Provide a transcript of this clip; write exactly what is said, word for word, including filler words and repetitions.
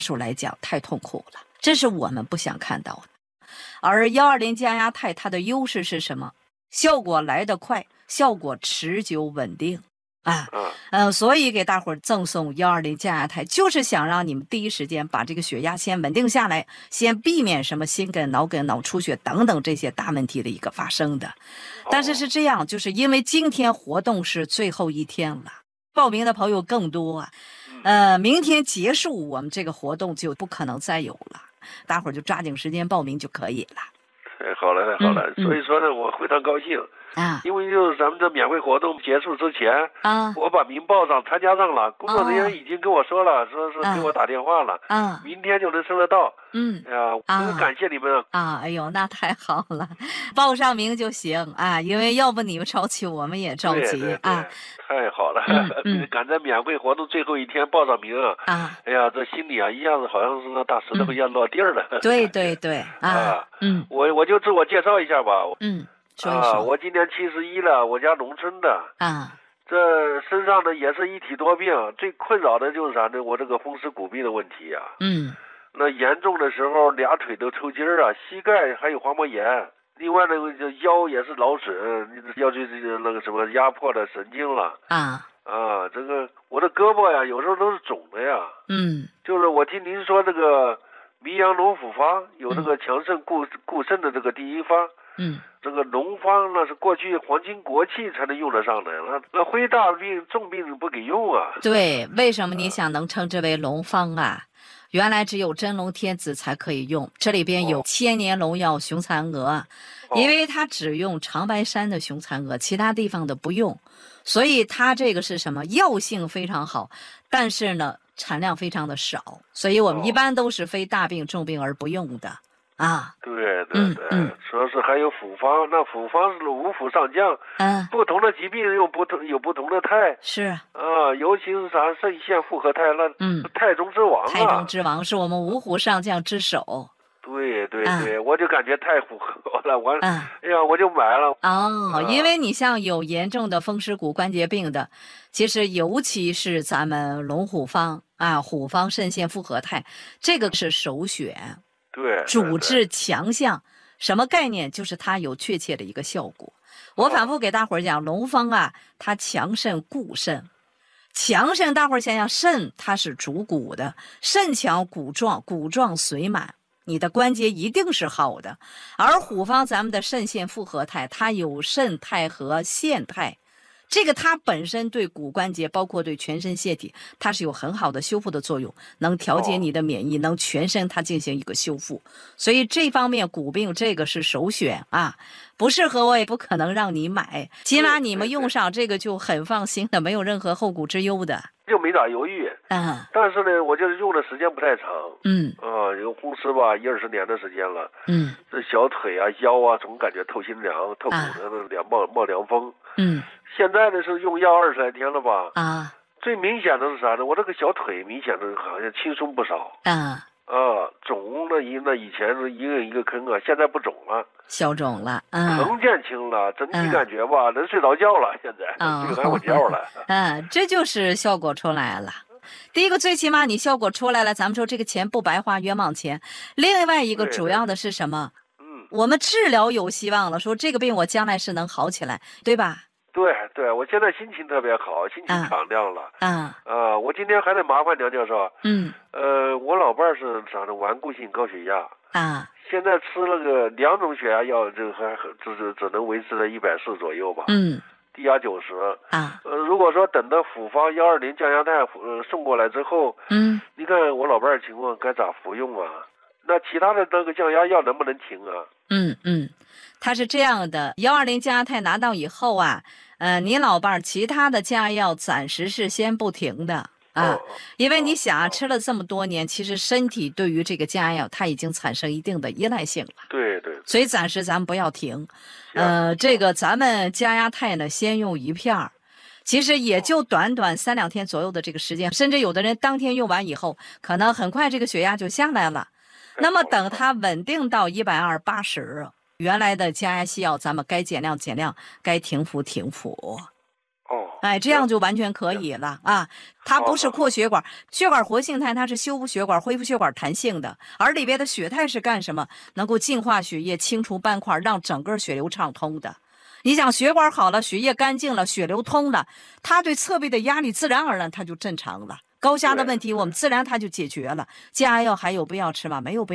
属来讲太痛苦了，这是我们不想看到的。而一二零降压肽它的优势是什么？效果来得快，效果持久稳定啊，呃，所以给大伙儿赠送一二零降压肽，就是想让你们第一时间把这个血压先稳定下来，先避免什么心梗、脑梗、脑出血等等这些大问题的一个发生的。但是是这样，就是因为今天活动是最后一天了，报名的朋友更多啊，呃，明天结束我们这个活动就不可能再有了，大伙儿就抓紧时间报名就可以了。 太好了，太好了！嗯、所以说呢，我非常高兴啊， 因为就是咱们这免费活动结束之前啊， 我把名报上参加上了，工作人员已经跟我说了，说是给我打电话了， 啊， 明天就能收得到。 嗯， 哎呀，我感谢你们啊！哎呦，那太好了，报上名就行啊，因为要不你们着急，我们也着急。 对对对啊。 太好了， 嗯嗯、 赶在免费活动最后一天报上名啊！ 啊， 哎呀，这心里啊一下子好像是那大石头一样落地儿了。 嗯、对对对啊， 啊， 嗯， 我我就自我介绍一下吧。 嗯，说一说。 啊，我今年七十一了，我家农村的。 啊， 这身上呢也是一体多病，最困扰的就是啥呢？我这个风湿骨痹的问题呀、啊。 嗯。 那严重的时候，俩腿都抽筋儿啊，膝盖还有滑膜炎。另外那个腰也是劳损，腰椎这个那个什么压迫的神经了啊啊，这个我的胳膊呀，有时候都是肿的呀。 嗯， 就是我听您说这个名扬龙府方有这个强肾固固肾的这个第一方。 嗯， 这个龙方那是过去皇亲国戚才能用得上的，那那灰大病重病不给用啊。 对，为什么你想能称之为龙方啊？原来只有真龙天子才可以用，这里边有千年龙药雄蚕娥，因为它只用长白山的雄蚕娥，其他地方的不用，所以它这个是什么？药性非常好，但是呢产量非常的少，所以我们一般都是非大病重病而不用的啊。 对对对，嗯嗯、说是还有复方，那复方是五府上将， 嗯， 不同的疾病用不同有不同的肽， 是啊，尤其是啥肾腺复合肽，那嗯， 肽中之王啊， 肽中之王是我们五虎上将之首。 对对对，嗯、我就感觉太符合了，我、嗯、哎呀，我就买了。 哦，啊、因为你像有严重的风湿骨关节病的，其实尤其是咱们龙虎方啊，虎方肾腺复合肽，这个是首选。 对， 主治强项，什么概念？就是它有确切的一个效果。我反复给大伙儿讲，龙方啊，它强肾固肾，强肾，大伙儿想想，肾它是主骨的，肾强骨壮，骨壮髓满，你的关节一定是好的。而虎方咱们的肾腺复合肽，它有肾肽和腺肽。这个它本身对骨关节，包括对全身腺体，它是有很好的修复的作用，能调节你的免疫，能全身它进行一个修复。所以这方面骨病这个是首选啊，不适合我也不可能让你买，起码你们用上这个就很放心的，没有任何后顾之忧的。 就没咋犹豫， 嗯， 但是呢，我就是用的时间不太长， 嗯， 啊，有风湿吧，一二十年的时间了， 嗯， 这小腿啊、腰啊，总感觉透心凉、透骨头的凉冒冒凉风， 嗯， 现在呢是用药二十来天了吧， 啊， 最明显的是啥呢？我这个小腿明显的好像轻松不少， 啊。 啊，肿了一那以前是一个一个坑啊，现在不肿了， 消肿了，嗯， 疼减轻了，整体感觉吧，嗯、能睡着觉了，现在睡个安稳觉了。 嗯，这就是效果出来了。第一个，最起码你效果出来了，咱们说这个钱不白花，冤枉钱。另外一个主要的是什么？ 嗯， 我们治疗有希望了，说这个病我将来是能好起来，对吧？ 对对，我现在心情特别好，心情敞亮了。 啊， 啊，我今天还得麻烦梁教授。 嗯。 呃，我老伴儿是啥呢？顽固性高血压。 啊。 现在吃了个两种血压药，这还只只只能维持在一百四左右吧。 嗯。 低压九十。 啊。 呃，如果说等到复方幺二零降压肽呃送过来之后， 嗯， 你看我老伴儿情况该咋服用啊？那其他的那个降压药能不能停啊？ 嗯嗯，它是这样的，幺二零降压肽拿到以后啊，呃，你老伴儿其他的降压药暂时是先不停的啊， 哦、 因为你想啊，吃了这么多年，其实身体对于这个降压药它已经产生一定的依赖性了。 对对。 所以暂时咱们不要停，呃，这个咱们降压肽呢，先用一片儿。其实也就短短三两天左右的这个时间，甚至有的人当天用完以后，可能很快这个血压就下来了。那么等它稳定到一百二八十，原来的降压西药咱们该减量减量，该停服停服。 哦， 哎，这样就完全可以了啊！它不是扩血管，血管活性炭它是修复血管、恢复血管弹性的，而里边的血肽是干什么？能够净化血液、清除斑块，让整个血流畅通的。你想血管好了，血液干净了，血流通了，它对侧壁的压力自然而然它就正常了。高压的问题我们自然它就解决了。降压药还有必要吃吗？没有必要。